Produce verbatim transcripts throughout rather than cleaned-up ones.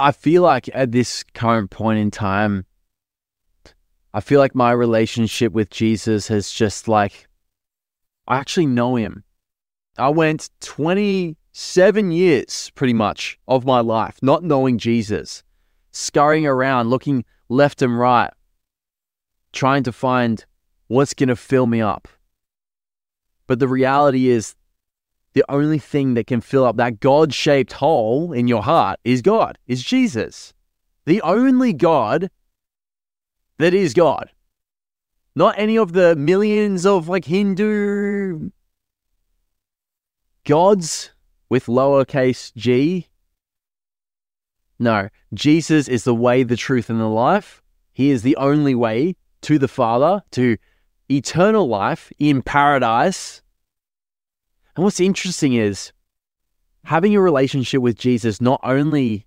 I feel like at this current point in time, I feel like my relationship with Jesus has just like, I actually know him. I went twenty-seven years pretty much of my life not knowing Jesus, scurrying around, looking left and right, trying to find what's going to fill me up. But the reality is, the only thing that can fill up that God-shaped hole in your heart is God, is Jesus. The only God that is God. Not any of the millions of like Hindu gods with lowercase g. No, Jesus is the way, the truth, and the life. He is the only way to the Father, to eternal life in paradise. And what's interesting is having a relationship with Jesus not only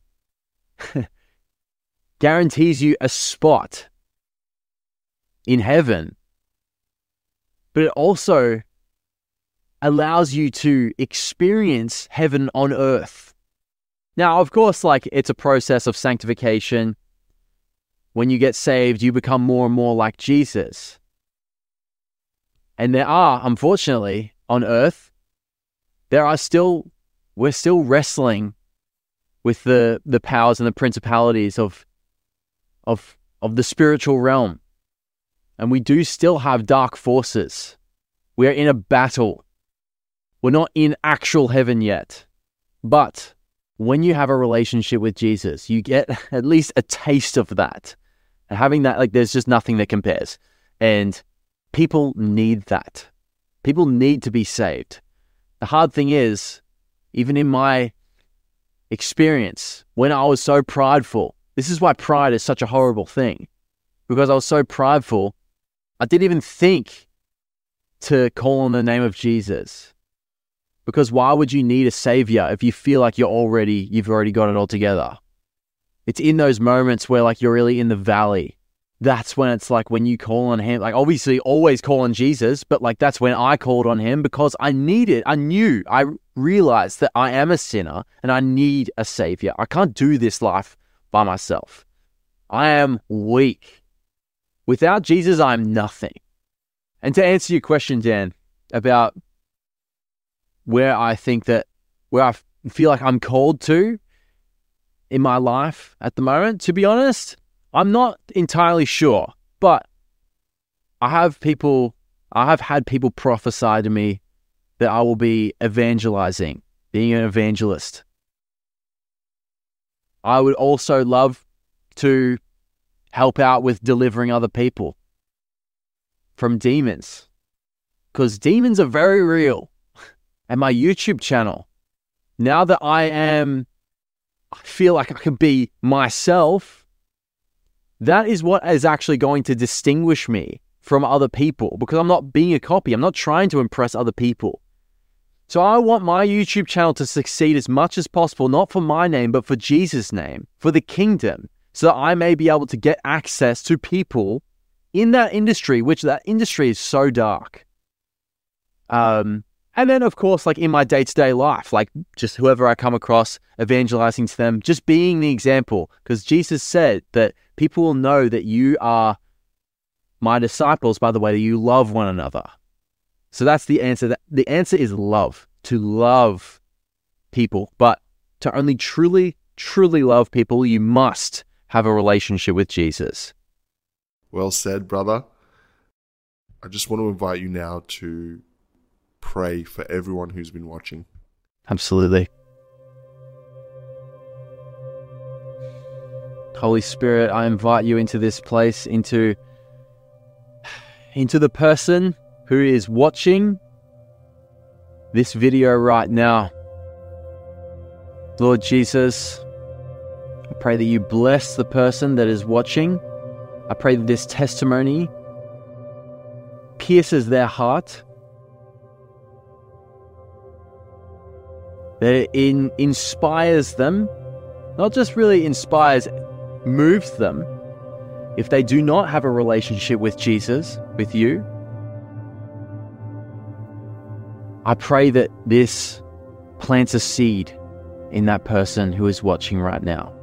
guarantees you a spot in heaven, but it also allows you to experience heaven on earth. Now, of course, like it's a process of sanctification. When you get saved, you become more and more like Jesus. And there are, unfortunately, on earth, there are still, we're still wrestling with the, the powers and the principalities of, of, of the spiritual realm. And we do still have dark forces. We are in a battle. We're not in actual heaven yet. But when you have a relationship with Jesus, you get at least a taste of that. And having that, like, there's just nothing that compares. And people need that. People need to be saved. The hard thing is, even in my experience, when I was so prideful, this is why pride is such a horrible thing. Because I was so prideful, I didn't even think to call on the name of Jesus. Because why would you need a savior if you feel like you're already, you've already got it all together? It's in those moments where like you're really in the valley. That's when it's like when you call on him, like obviously always call on Jesus, but like that's when I called on him because I needed, I knew, I realized that I am a sinner and I need a savior. I can't do this life by myself. I am weak. Without Jesus, I'm nothing. And to answer your question, Dan, about where I think that, where I feel like I'm called to in my life at the moment, to be honest, I'm not entirely sure, but I have people, I have had people prophesy to me that I will be evangelizing, being an evangelist. I would also love to help out with delivering other people from demons, because demons are very real. And my YouTube channel, now that I am, I feel like I can be myself, that is what is actually going to distinguish me from other people, because I'm not being a copy. I'm not trying to impress other people. So I want my YouTube channel to succeed as much as possible, not for my name, but for Jesus' name, for the kingdom, so that I may be able to get access to people in that industry, which that industry is so dark. Um, and then, of course, like in my day-to-day life, like just whoever I come across, evangelizing to them, just being the example, because Jesus said that people will know that you are my disciples by the way that you love one another. So that's the answer. The answer is love, to love people. But to only truly, truly love people, you must have a relationship with Jesus. Well said, brother. I just want to invite you now to pray for everyone who's been watching. Absolutely. Holy Spirit, I invite you into this place, into, into the person who is watching this video right now. Lord Jesus, I pray that you bless the person that is watching. I pray that this testimony pierces their heart, that it in, inspires them, not just really inspires, moves them. If they do not have a relationship with Jesus, with you, I pray that this plants a seed in that person who is watching right now.